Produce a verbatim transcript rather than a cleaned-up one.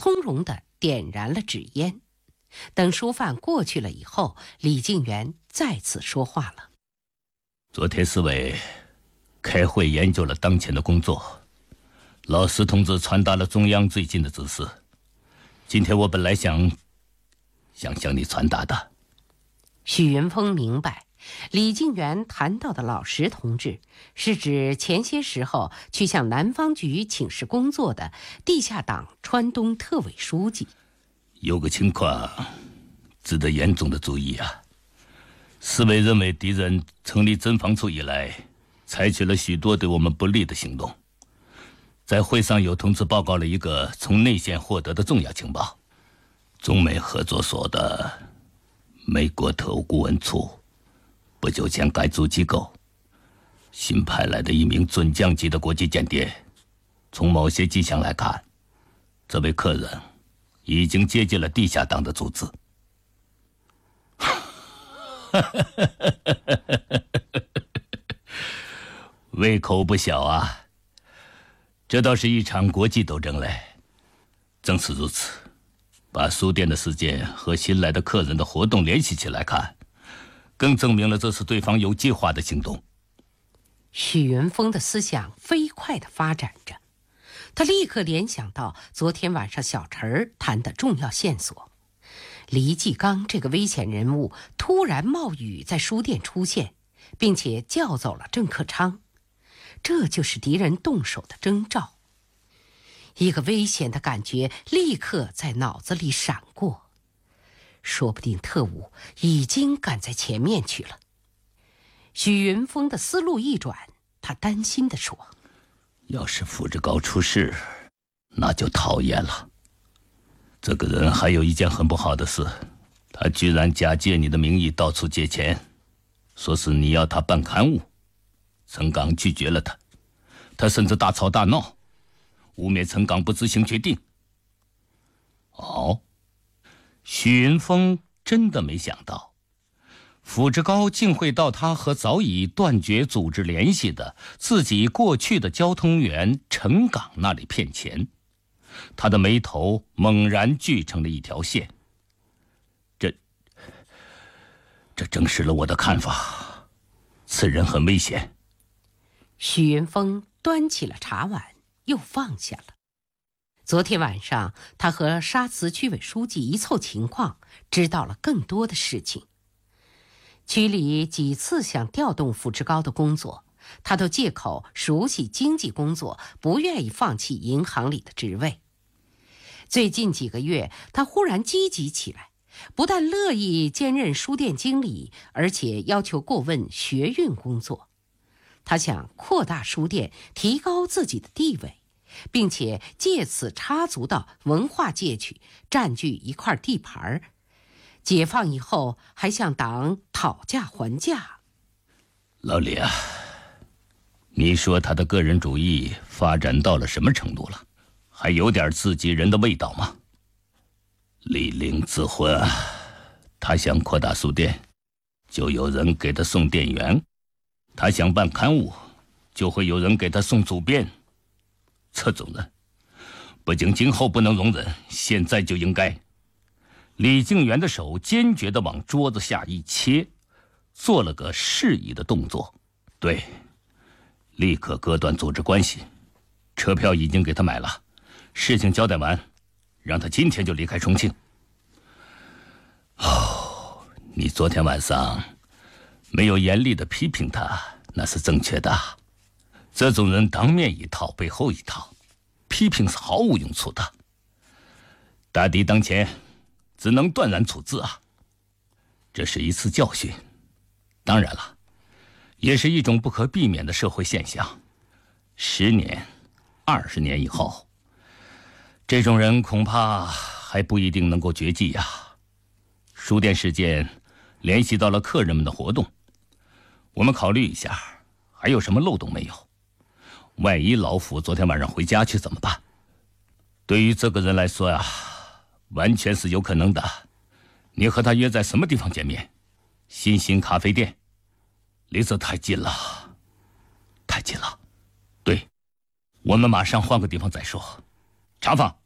从容地点燃了纸烟。等书贩过去了以后，李静元再次说话了。 昨天四委开会研究了当前的工作，老司同志传达了中央最近的指示。今天我本来想想向你传达的。 许云峰明白，李静元谈到的老石同志是指前些时候去向南方局请示工作的地下党川东特委书记。 有个情况值得严重的注意啊！四委认为敌人成立侦防处以来，采取了许多对我们不利的行动。在会上有同志报告了一个从内线获得的重要情报：中美合作所的美国特务顾问处不久前改组机构，新派来的一名准将级的国际间谍。从某些迹象来看，这位客人已经接近了地下党的组织。胃口不小啊！这倒是一场国际斗争嘞。正是如此，把书店的事件和新来的客人的活动联系起来看，更证明了这是对方有计划的行动。 许云峰的思想飞快地发展着，他立刻联想到昨天晚上小陈儿谈的重要线索。黎继刚这个危险人物突然冒雨在书店出现，并且叫走了郑克昌，这就是敌人动手的征兆。一个危险的感觉立刻在脑子里闪过，说不定特务已经赶在前面去了。许云峰的思路一转，他担心地说： 要是傅志高出事，那就讨厌了。这个人还有一件很不好的事，他居然假借你的名义到处借钱，说是你要他办刊物。陈刚拒绝了他，他甚至大吵大闹，污蔑陈刚不执行决定。哦，许云峰真的没想到，傅志高竟会到他和早已断绝组织联系的自己过去的交通员陈岗那里骗钱。他的眉头猛然聚成了一条线。这这证实了我的看法，此人很危险。 许云峰端起了茶碗，又放下了。昨天晚上他和沙慈区委书记一凑情况，知道了更多的事情。区里几次想调动傅志高的工作，他都借口熟悉经济工作，不愿意放弃银行里的职位。最近几个月他忽然积极起来，不但乐意兼任书店经理，而且要求过问学运工作。他想扩大书店，提高自己的地位，并且借此插足到文化界去，占据一块地盘。解放以后还向党讨价还价。 老李啊，你说他的个人主义发展到了什么程度了？还有点自己人的味道吗？李陵自婚啊，他想扩大书店，就有人给他送店员；他想办刊物，就会有人给他送主编。这种人不仅今后不能容忍，现在就应该。李静元的手坚决地往桌子下一切，做了个示意的动作。对，立刻割断组织关系。车票已经给他买了，事情交代完，让他今天就离开重庆。哦，你昨天晚上没有严厉地批评他，那是正确的。这种人当面一套背后一套，批评是毫无用处的。大敌当前，只能断然处置啊！这是一次教训，当然了，也是一种不可避免的社会现象。十年、二十年以后，这种人恐怕还不一定能够绝迹呀。书店事件联系到了客人们的活动，我们考虑一下，还有什么漏洞没有？万一老傅昨天晚上回家去怎么办？对于这个人来说呀，完全是有可能的。你和他约在什么地方见面？新兴咖啡店？离这太近了，太近了。对，我们马上换个地方再说。查房。